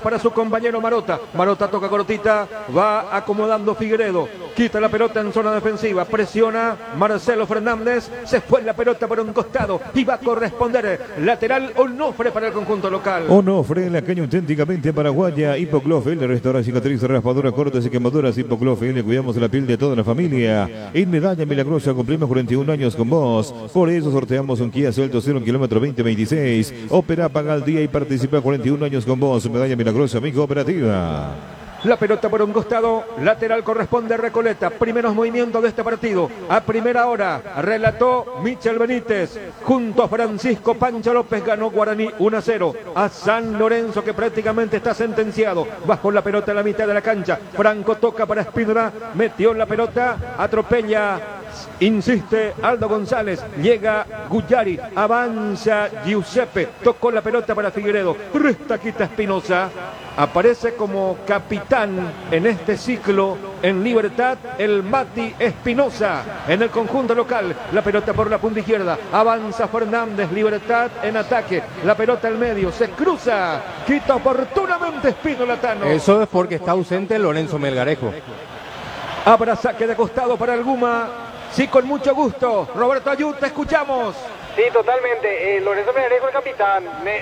para su compañero Marota. Marota toca cortita, va acomodando Figueredo. Quita la pelota en zona defensiva, presiona Marcelo Fernández, se fue la pelota por un costado y va a corresponder lateral Onofre para el conjunto local. Onofre, la caña auténticamente paraguaya, Hipoclofel, restaura cicatriz, raspadura, cortes y quemaduras. Hipoclofel, le cuidamos la piel de toda la familia. En Medalla Milagrosa cumplimos 41 años con vos, por eso sorteamos un Kia Celto 0 kilómetro 2026. Opera, paga al día y participa 41 años con vos. Medalla Milagrosa, mi cooperativa. La pelota por un costado, lateral corresponde a Recoleta. Primeros movimientos de este partido. A primera hora relató Michel Benítez. Junto a Francisco Pancho López ganó Guaraní 1-0 a San Lorenzo, que prácticamente está sentenciado. Bajo la pelota en la mitad de la cancha. Franco toca para Espínola. Metió la pelota. Atropella. Insiste Aldo González, llega Guyari, avanza Giuseppe, tocó la pelota para Figueredo, resta quita Espinosa, aparece como capitán en este ciclo en Libertad el Mati Espinosa en el conjunto local, la pelota por la punta izquierda, avanza Fernández, Libertad en ataque, la pelota al medio, se cruza, quita oportunamente Espínola Tano. Eso es porque está ausente Lorenzo Melgarejo. Habrá saque de costado para el Guma. Sí, con mucho gusto. Roberto Ayud, te escuchamos. Sí, totalmente. Lorenzo Melgarejo, el capitán,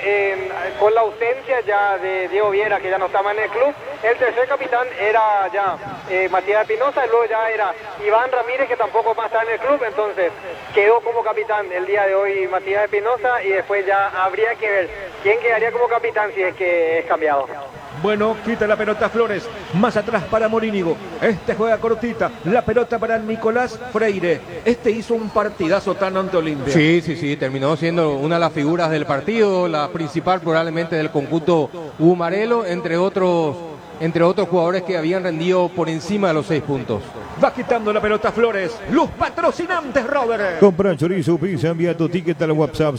con la ausencia ya de Diego Viera, que ya no estaba en el club. El tercer capitán era ya Matías Espinosa, y luego ya era Iván Ramírez, que tampoco va a estar en el club. Entonces quedó como capitán el día de hoy Matías Espinosa, y después ya habría que ver quién quedaría como capitán si es que es cambiado. Bueno, quita la pelota Flores, más atrás para Morínigo, este juega cortita, la pelota para Nicolás Freire, este hizo un partidazo tan ante Olimpia. Sí, terminó siendo una de las figuras del partido, la principal probablemente del conjunto Gumarelo, entre otros jugadores que habían rendido por encima de los 6 puntos. Va quitando la pelota Flores, los patrocinantes, Robert. Compra chorizo, pizza, envía tu ticket al WhatsApp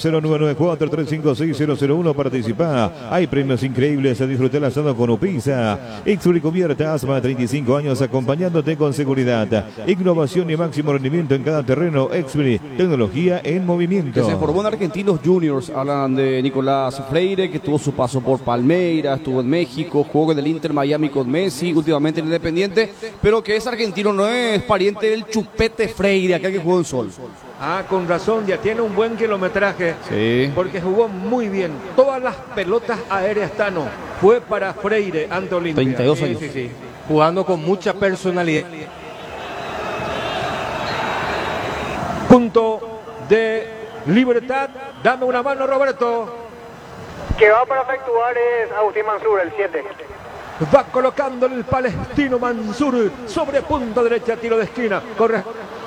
0994-356-001. Participa. Hay premios increíbles a disfrutar el asado con Upisa. Exuri Cubierta, más de 35 años acompañándote con seguridad. Innovación y máximo rendimiento en cada terreno. Exuri, tecnología en movimiento. Que se formó en Argentinos Juniors. Hablan de Nicolás Freire, que tuvo su paso por Palmeiras, estuvo en México, jugó en el Inter Miami con Messi, últimamente en Independiente, pero que es argentino, no es pariente del Chupete Freire, acá que jugó en Sol. Ah, con razón, ya tiene un buen kilometraje. Sí. Porque jugó muy bien. Todas las pelotas aéreas, Tano, fue para Freire ante Olimpia. 32 años. Sí. Jugando con mucha personalidad. Punto de Libertad. Dame una mano, Roberto. Que va para efectuar es Agustín Mansur, el 7. Va colocando el palestino Mansur sobre punta derecha, tiro de esquina. Corre.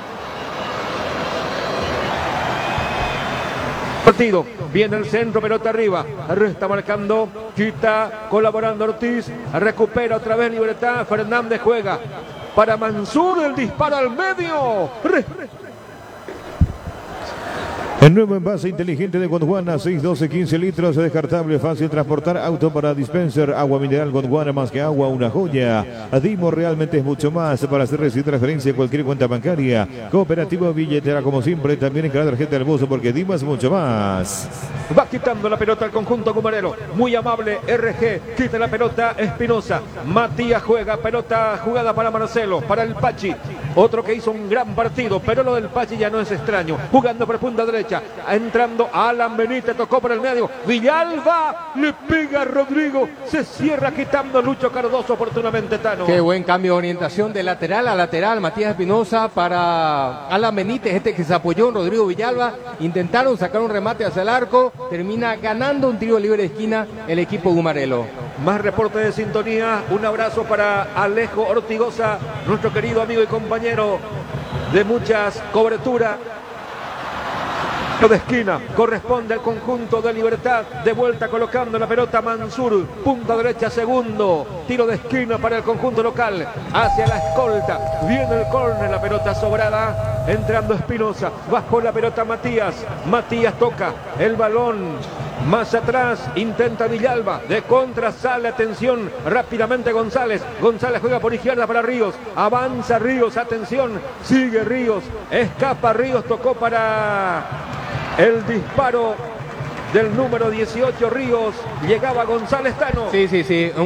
Partido. Viene el centro, pelota arriba. Está marcando, quita, colaborando Ortiz. Recupera otra vez Libertad. Fernández juega para Mansur. El disparo al medio. El nuevo envase inteligente de Gondwana, 612, 15 litros, descartable, fácil transportar, auto para dispenser, agua mineral Gondwana, más que agua, una joya. Dimo realmente es mucho más para hacer recibir transferencia a cualquier cuenta bancaria. Cooperativo billetera, como siempre, también en cada tarjeta del buzo, porque Dimo es mucho más. Va quitando la pelota al conjunto Gumarelo. Muy amable, RG. Quita la pelota Espinosa. Matías juega, pelota jugada para Marcelo, para el Pachi. Otro que hizo un gran partido, pero lo del Pachi ya no es extraño. Jugando por punta derecha. Entrando Alan Benítez, tocó por el medio. Villalba le pega a Rodrigo. Se cierra quitando Lucho Cardoso oportunamente, Tano. Qué buen cambio de orientación de lateral a lateral. Matías Espinosa para Alan Benítez, este que se apoyó en Rodrigo Villalba. Intentaron sacar un remate hacia el arco. Termina ganando un tiro libre de esquina el equipo Gumarelo. Más reporte de sintonía. Un abrazo para Alejo Ortigosa, nuestro querido amigo y compañero de muchas coberturas. De esquina, corresponde al conjunto de Libertad, de vuelta colocando la pelota Mansur, punta derecha segundo, tiro de esquina para el conjunto local, hacia la escolta, viene el córner, la pelota sobrada, entrando Espinosa, bajo la pelota Matías toca el balón, más atrás, intenta Villalba, de contra sale, atención, rápidamente González juega por izquierda para Ríos, avanza Ríos, atención, sigue Ríos, escapa Ríos, tocó para el disparo del número 18 Ríos, llegaba González, Tano. Sí.